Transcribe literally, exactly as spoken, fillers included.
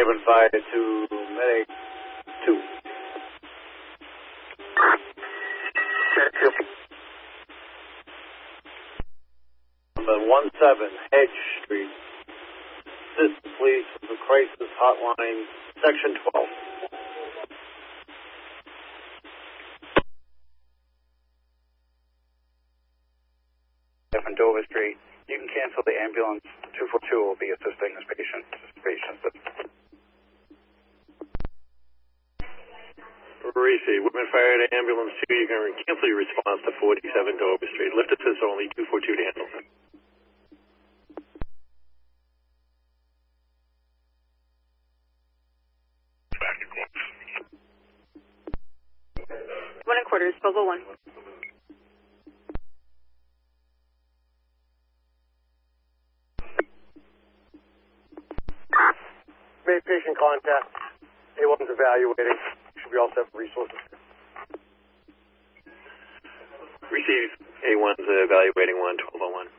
seven five to Medic two. Number one seven, Hedge Street. Assist the police with the crisis hotline, section twelve. On Dover Street, you can cancel the ambulance. two four two will be assisting this patient. patient. Receive. Women fired ambulance two. You can cancel your response to forty-seven Dover Street. Lift assist only two four two to handle. One and quarters, Bovo one. Made patient contact. A one's evaluating. Should be all set for resources. Receive. A one's evaluating one, twelve oh one.